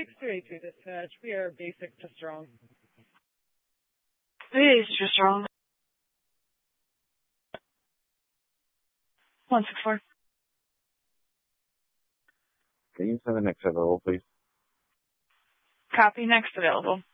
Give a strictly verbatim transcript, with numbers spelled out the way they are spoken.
six two eight two dispatch. We are basic to strong. Basic to strong. one six four. Can you send the next available, please? Copy, next available.